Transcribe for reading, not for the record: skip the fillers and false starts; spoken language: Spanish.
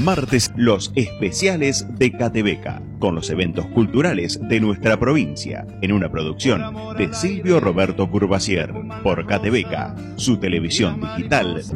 martes los especiales de Catebeca, con los eventos culturales de nuestra provincia, en una producción de Silvio Roberto Curvacier, por Catebeca, su televisión digital